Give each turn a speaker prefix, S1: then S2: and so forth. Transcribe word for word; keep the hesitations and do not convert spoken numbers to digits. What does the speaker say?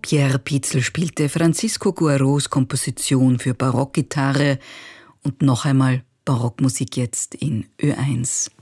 S1: Pierre Pietzel spielte Francisco Guaros Komposition für Barockgitarre und noch einmal Barockmusik jetzt in Ö eins.